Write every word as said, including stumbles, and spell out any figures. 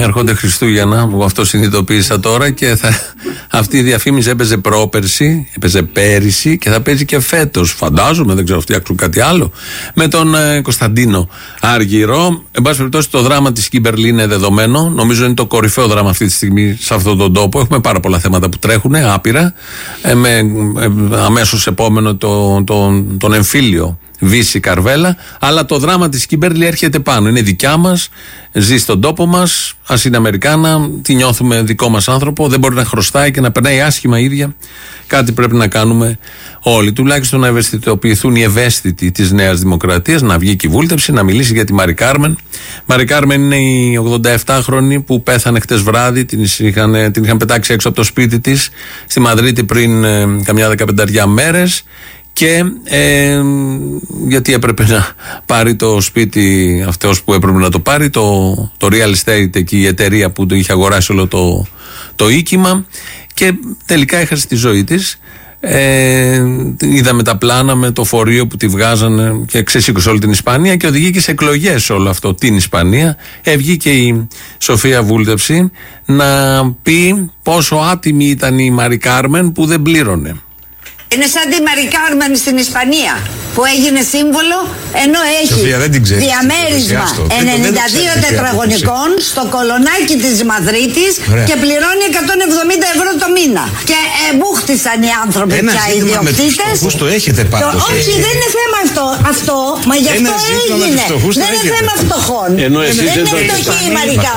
Έρχονται Χριστούγεννα, εγώ αυτό συνειδητοποίησα τώρα και θα, αυτή η διαφήμιση έπαιζε πρόπερση, έπαιζε πέρυσι και θα παίζει και φέτος. Φαντάζομαι, δεν ξέρω, φτιάξουν κάτι άλλο. Με τον ε, Κωνσταντίνο Άργυρο. Εν πάση περιπτώσει, το δράμα της Κίμπερλι είναι δεδομένο. Νομίζω είναι το κορυφαίο δράμα αυτή τη στιγμή σε αυτόν τον τόπο. Έχουμε πάρα πολλά θέματα που τρέχουν, άπειρα. Ε, με, ε, αμέσως επόμενο το, το, τον εμφύλιο Βύση Καρβέλα, αλλά το δράμα της Κίμπερλι έρχεται πάνω. Είναι δικιά μας, ζει στον τόπο μας, ας είναι Αμερικάνα, τη νιώθουμε δικό μας άνθρωπο, δεν μπορεί να χρωστάει και να περνάει άσχημα ίδια. Κάτι πρέπει να κάνουμε όλοι, τουλάχιστον να ευαισθητοποιηθούν οι ευαίσθητοι της Νέας Δημοκρατίας, να βγει και η βούλτεψη, να μιλήσει για τη Μάρι Κάρμεν. Μάρι Κάρμεν είναι η ογδονταεπτάχρονη που πέθανε χτες βράδυ, την είχαν, την είχαν πετάξει έξω από το σπίτι της στη Μαδρίτη πριν ε, καμιά δεκαπενταριά μέρες. Και ε, γιατί έπρεπε να πάρει το σπίτι αυτός που έπρεπε να το πάρει, το, το real estate εκεί, η εταιρεία που το είχε αγοράσει όλο το, το οίκημα, και τελικά έχασε τη ζωή της. Ε, είδαμε τα πλάνα με το φορείο που τη βγάζανε και ξεσήκωσε όλη την Ισπανία και οδηγεί και σε εκλογές όλο αυτό την Ισπανία. Έβγηκε η Σοφία Βούλτεψη να πει πόσο άτιμη ήταν η Μάρι Κάρμεν που δεν πλήρωνε. Είναι σαν τη Μάρι Κάρμεν στην Ισπανία που έγινε σύμβολο, ενώ έχει Σοφία, διαμέρισμα ενενήντα δύο τετραγωνικών στο κολονάκι της Μαδρίτης. Ωραία. Και πληρώνει εκατόν εβδομήντα ευρώ το μήνα. Και εμπούχτησαν οι άνθρωποι πια οι ιδιοκτήτες. Πώς το έχετε πάντως. Το, όχι, δεν είναι θέμα αυτό. Αυτό, μα γι' αυτό έγινε. Δεν είναι θέμα φτωχών. Δεν είναι φτωχή η Μάρι Κάρμεν.